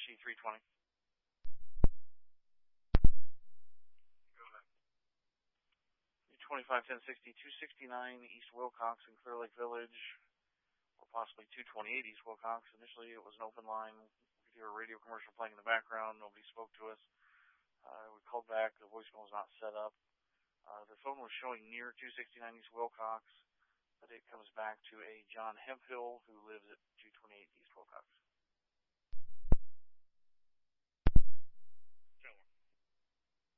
RC 320. Go ahead. 251060 269 East Wilcox in Clear Lake Village, or possibly 228 East Wilcox. Initially, it was an open line. We could hear a radio commercial playing in the background. Nobody spoke to us. We called back. The voicemail was not set up. The phone was showing near 269 East Wilcox, but it comes back to a John Hemphill who lives at 228 East Wilcox.